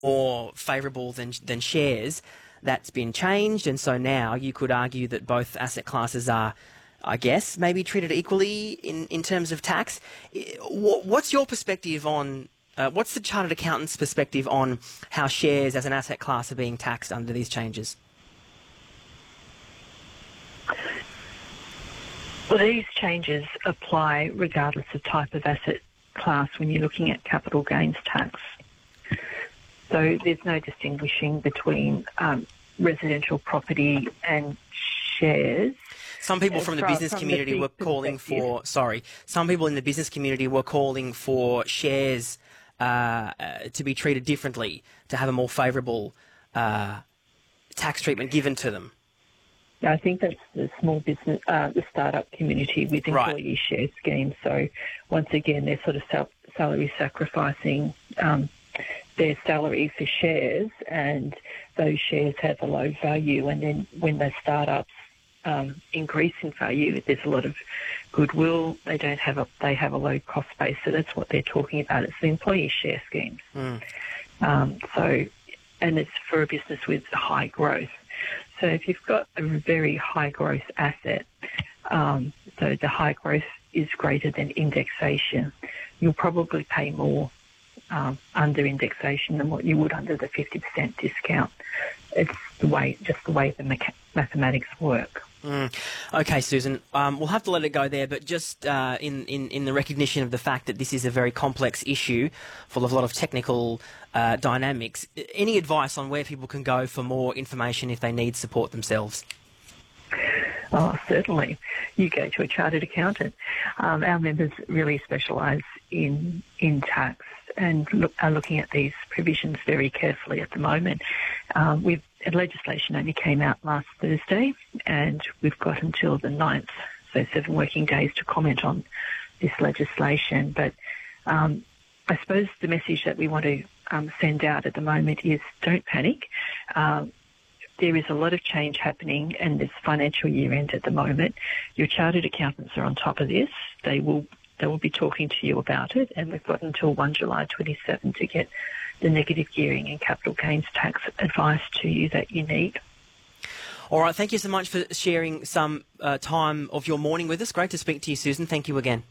more favourable than shares, that's been changed, and so now you could argue that both asset classes are, I guess, maybe treated equally in terms of tax. What's your perspective on, what's the Chartered Accountant's perspective on how shares as an asset class are being taxed under these changes? Well, these changes apply regardless of type of asset class when you're looking at capital gains tax. So there's no distinguishing between residential property and shares. Some people from the business community were calling for, some people in the business community were calling for shares to be treated differently, to have a more favourable tax treatment given to them. I think that's the small business, the startup community with employee share schemes. So once again, they're sort of salary sacrificing their salary for shares, and those shares have a low value. And then when the startups increase in value, there's a lot of goodwill. They have a low cost base. So that's what they're talking about. It's the employee share schemes. And it's for a business with high growth. So if you've got a very high growth asset, so the high growth is greater than indexation, you'll probably pay more under indexation than what you would under the 50% discount. It's just the way the mathematics work. Okay, Susan, we'll have to let it go there, but just in the recognition of the fact that this is a very complex issue full of a lot of technical dynamics, any advice on where people can go for more information if they need support themselves? Oh, certainly. You go to a chartered accountant. Our members really specialise in tax and are looking at these provisions very carefully at the moment. Legislation only came out last Thursday, and we've got until the 9th, so 7 working days, to comment on this legislation. But I suppose the message that we want to send out at the moment is don't panic. There is a lot of change happening, and this financial year end at the moment. Your chartered accountants are on top of this. They will be talking to you about it, and we've got until 1 July 27 to get the negative gearing and capital gains tax advice to you that you need. All right, thank you so much for sharing some time of your morning with us. Great to speak to you, Susan. Thank you again.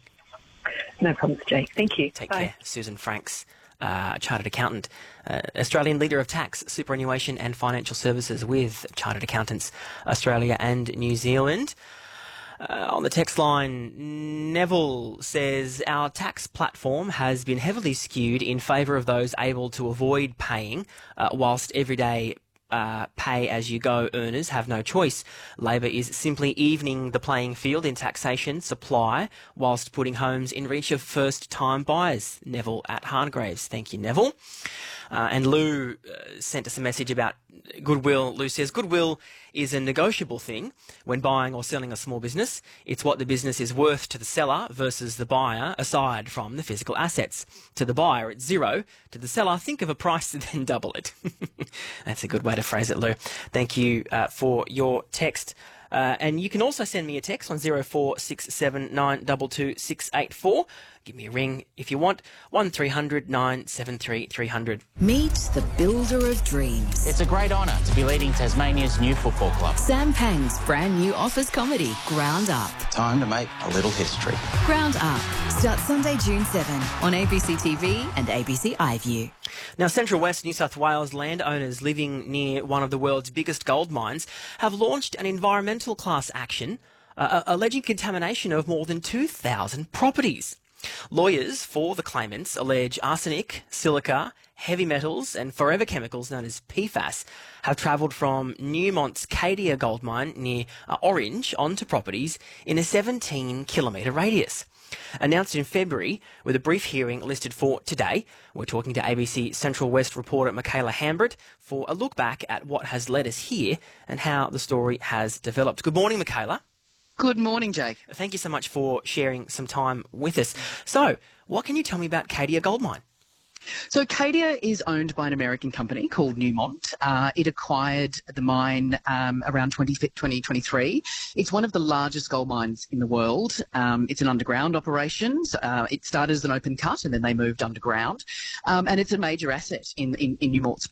No problems, Jake. Thank you. Take Bye. care. Susan Franks, Chartered Accountant, Australian Leader of Tax, Superannuation and Financial Services with Chartered Accountants Australia and New Zealand. On the text line, Neville says, our tax platform has been heavily skewed in favour of those able to avoid paying, whilst everyday pay-as-you-go earners have no choice. Labor is simply evening the playing field in taxation supply whilst putting homes in reach of first-time buyers. Neville at Hargraves. Thank you, Neville. And Lou sent us a message about goodwill. Lou says, goodwill is a negotiable thing when buying or selling a small business. It's what the business is worth to the seller versus the buyer, aside from the physical assets. To the buyer, it's zero. To the seller, think of a price and then double it. That's a good way to phrase it, Lou. Thank you for your text. And you can also send me a text on 0467 922 684. Give me a ring if you want. 1300 973 300. Meet the builder of dreams. It's a great honour to be leading Tasmania's new football club. Sam Pang's brand new office comedy, Ground Up. Time to make a little history. Ground Up. Starts Sunday, June 7 on ABC TV and ABC iView. Now, Central West New South Wales landowners living near one of the world's biggest gold mines have launched an environmental class action alleging contamination of more than 2,000 properties. Lawyers for the claimants allege arsenic, silica, heavy metals and forever chemicals known as PFAS have travelled from Newmont's Cadia gold mine near Orange onto properties in a 17-kilometre radius. Announced in February with a brief hearing listed for today, we're talking to ABC Central West reporter Michaela Hambert for a look back at what has led us here and how the story has developed. Good morning, Michaela. Good morning, Jake. Thank you so much for sharing some time with us. So, what can you tell me about Cadia Gold Mine? So Cadia is owned by an American company called Newmont. It acquired the mine around 2023. It's one of the largest gold mines in the world. It's an underground operation. It started as an open cut and then they moved underground. And it's a major asset in Newmont's